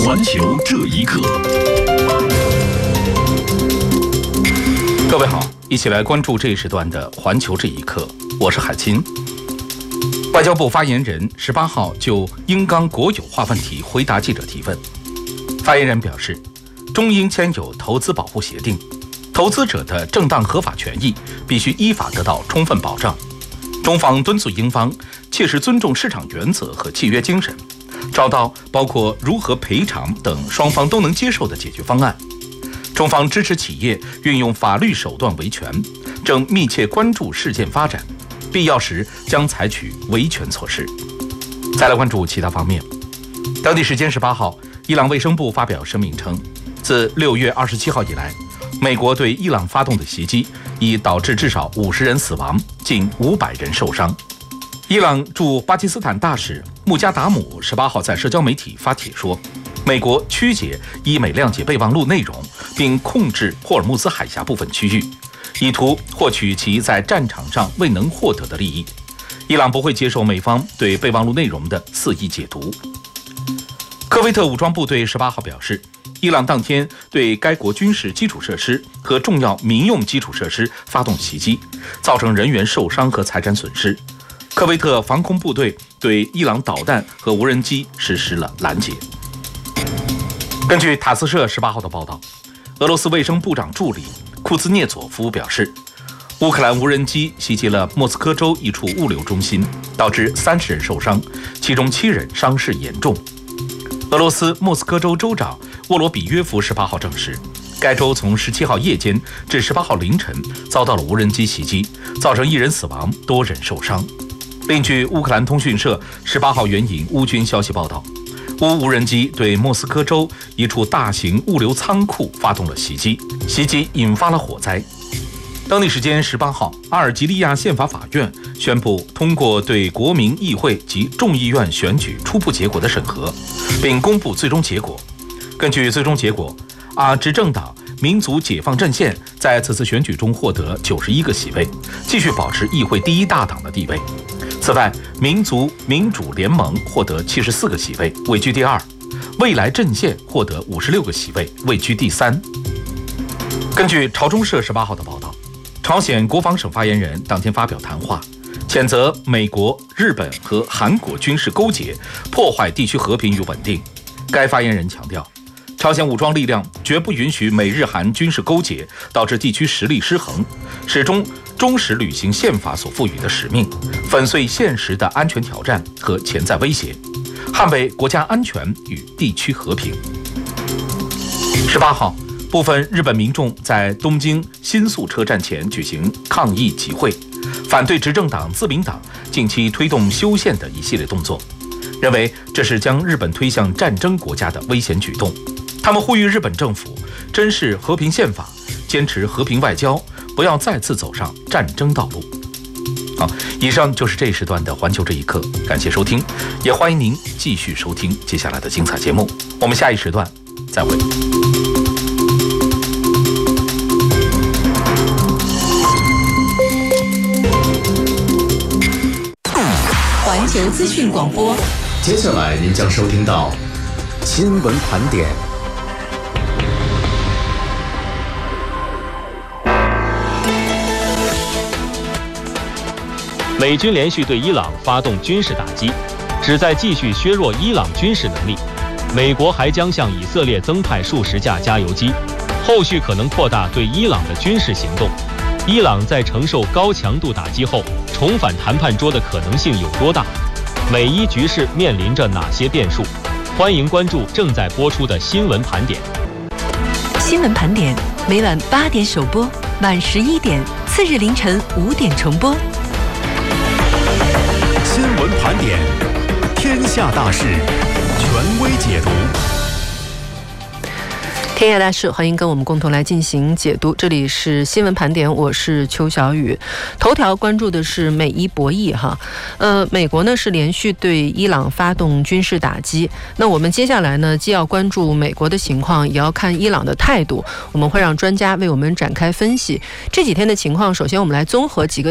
环球这一刻， 各位好，一起来关注这一时段的环球这一刻，我是海清。外交部发言人18号就英钢国有化问题回答记者提问。发言人表示，中英签有投资保护协定，投资者的正当合法权益必须依法得到充分保障。中方敦促英方切实尊重市场原则和契约精神，找到包括如何赔偿等双方都能接受的解决方案。中方支持企业运用法律手段维权，正密切关注事件发展，必要时将采取维权措施。再来关注其他方面。当地时间18号，伊朗卫生部发表声明称，自6月27号以来，美国对伊朗发动的袭击已导致至少50人死亡，近500人受伤。伊朗驻巴基斯坦大使穆加达姆18号在社交媒体发帖说，美国曲解伊美谅解备忘录内容，并控制霍尔木兹海峡部分区域，以图获取其在战场上未能获得的利益。伊朗不会接受美方对备忘录内容的肆意解读。科威特武装部队18号表示，伊朗当天对该国军事基础设施和重要民用基础设施发动袭击，造成人员受伤和财产损失。科威特防空部队对伊朗导弹和无人机实施了拦截。根据塔斯社18号的报道，俄罗斯卫生部长助理库兹涅佐夫表示，乌克兰无人机袭击了莫斯科州一处物流中心，导致30人受伤，其中7人伤势严重。俄罗斯莫斯科州州长沃罗比约夫18号证实，该州从17号夜间至18号凌晨遭到了无人机袭击，造成1人死亡，多人受伤。另据乌克兰通讯社18号援引乌军消息报道，乌无人机对莫斯科州一处大型物流仓库发动了袭击，袭击引发了火灾。当地时间18号，阿尔及利亚宪法法院宣布通过对国民议会及众议院选举初步结果的审核，并公布最终结果。根据最终结果，执政党民族解放阵线在此次选举中获得91个席位，继续保持议会第一大党的地位。此外，民族民主联盟获得74个席位，位居第二；未来阵线获得56个席位，位居第三。根据朝中社18号的报道，朝鲜国防省发言人当天发表谈话，谴责美国、日本和韩国军事勾结，破坏地区和平与稳定。该发言人强调，朝鲜武装力量绝不允许美日韩军事勾结导致地区实力失衡，始终忠实履行宪法所赋予的使命，粉碎现实的安全挑战和潜在威胁，捍卫国家安全与地区和平。18号，部分日本民众在东京新宿车站前举行抗议集会，反对执政党自民党近期推动修宪的一系列动作，认为这是将日本推向战争国家的危险举动。他们呼吁日本政府珍视和平宪法，坚持和平外交，不要再次走上战争道路。好，以上就是这一时段的环球这一刻，感谢收听，也欢迎您继续收听接下来的精彩节目。我们下一时段再会。 环球资讯广播， 接下来您将收听到新闻盘点。 美军连续对伊朗发动军事打击，旨在继续削弱伊朗军事能力。美国还将向以色列增派数十架加油机，后续可能扩大对伊朗的军事行动。伊朗在承受高强度打击后，重返谈判桌的可能性有多大？美伊局势面临着哪些变数？欢迎关注正在播出的新闻盘点。 新闻盘点每晚8点首播，晚11点，次日凌晨5点重播。 新闻盘点，天下大事，权威解读。 天下大事，欢迎跟我们共同来进行解读。这里是新闻盘点，我是邱小雨。头条关注的是美伊博弈哈，美国呢是连续对伊朗发动军事打击。那我们接下来呢，既要关注美国的情况，也要看伊朗的态度。我们会让专家为我们展开分析这几天的情况。首先，我们来综合几个